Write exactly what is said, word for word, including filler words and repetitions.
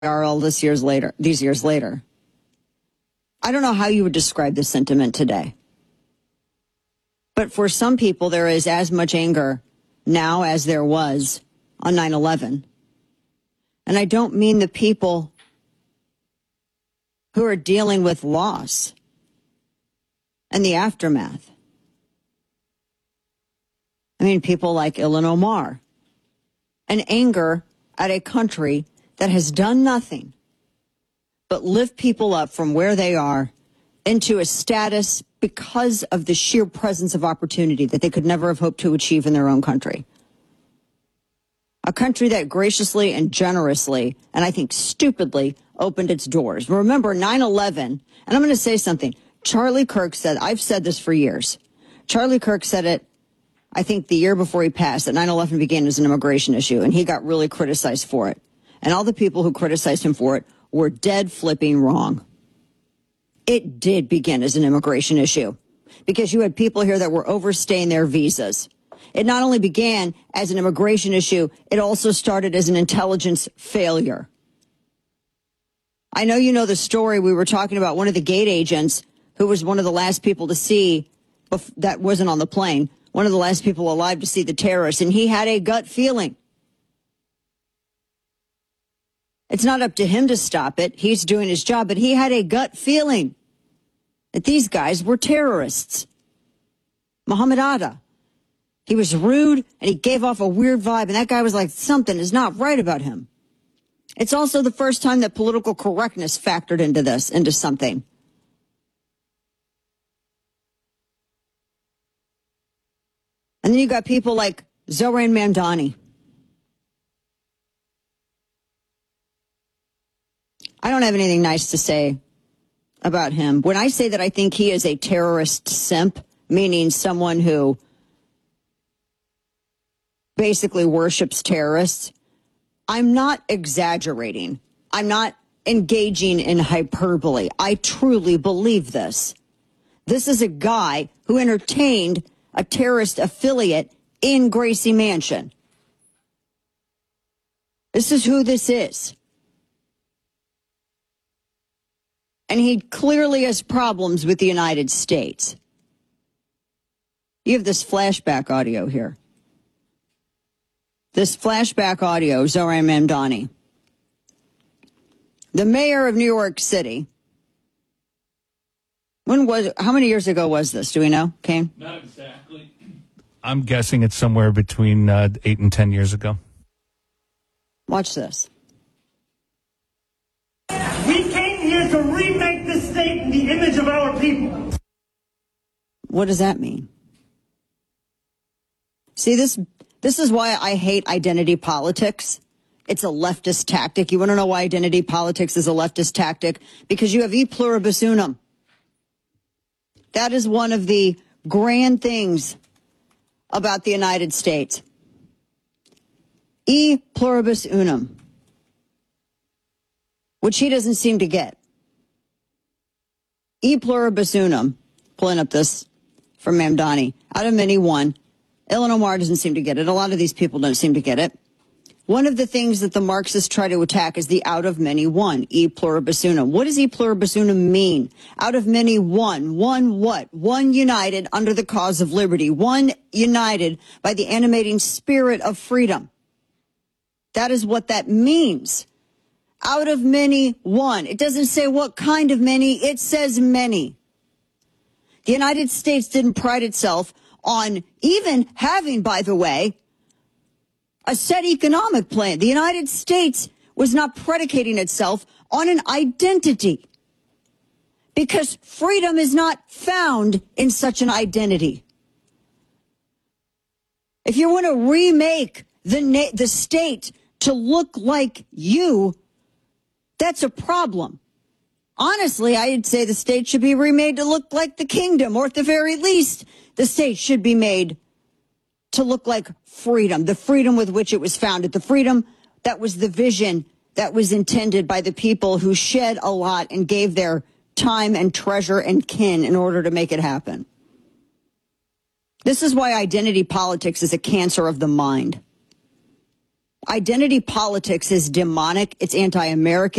are all this years later, these years later. I don't know how you would describe this sentiment today. But for some people, there is as much anger now as there was on nine eleven. And I don't mean the people who are dealing with loss and the aftermath. I mean, people like Ilhan Omar, and anger at a country that has done nothing but lift people up from where they are into a status because of the sheer presence of opportunity that they could never have hoped to achieve in their own country. A country that graciously and generously, and I think stupidly, opened its doors. Remember nine eleven, and I'm going to say something. Charlie Kirk said, I've said this for years. Charlie Kirk said it, I think the year before he passed, that nine eleven began as an immigration issue, and he got really criticized for it. And all the people who criticized him for it were dead flipping wrong. It did begin as an immigration issue because you had people here that were overstaying their visas. It not only began as an immigration issue, it also started as an intelligence failure. I know you know the story. We were talking about one of the gate agents who was one of the last people to see, that wasn't on the plane, one of the last people alive to see the terrorists, and he had a gut feeling. It's not up to him to stop it. He's doing his job, but he had a gut feeling that these guys were terrorists. Muhammad Atta. He was rude, and he gave off a weird vibe, and that guy was like, something is not right about him. It's also the first time that political correctness factored into this, into something. And then you got people like Zohran Mamdani. I don't have anything nice to say about him. When I say that I think he is a terrorist simp, meaning someone who basically worships terrorists, I'm not exaggerating. I'm not engaging in hyperbole. I truly believe this. This is a guy who entertained a terrorist affiliate in Gracie Mansion. This is who this is. And he clearly has problems with the United States. You have this flashback audio here. This flashback audio, Zohran Mamdani. The mayor of New York City. When was it? How many years ago was this? Do we know, Kane? Not exactly. I'm guessing it's somewhere between uh, eight and ten years ago. Watch this. We came here to remake this state in the image of our people. What does that mean? See, this this is why I hate identity politics. It's a leftist tactic. You want to know why identity politics is a leftist tactic? Because you have e pluribus unum. That is one of the grand things about the United States. E pluribus unum, which he doesn't seem to get. E pluribus unum, pulling up this from Mamdani, out of many one. Ilhan Omar doesn't seem to get it. A lot of these people don't seem to get it. One of the things that the Marxists try to attack is the out of many one, e pluribus unum. What does e pluribus unum mean? Out of many one. One what? One united under the cause of liberty. One united by the animating spirit of freedom. That is what that means. Out of many, one. It doesn't say what kind of many. It says many. The United States didn't pride itself on even having, by the way, a set economic plan. The United States was not predicating itself on an identity because freedom is not found in such an identity. If you want to remake the na- the state to look like you, that's a problem. Honestly, I'd say the state should be remade to look like the kingdom, or at the very least, the state should be made to look like freedom, the freedom with which it was founded, the freedom that was the vision that was intended by the people who shed a lot and gave their time and treasure and kin in order to make it happen. This is why identity politics is a cancer of the mind. Identity politics is demonic. It's anti-American.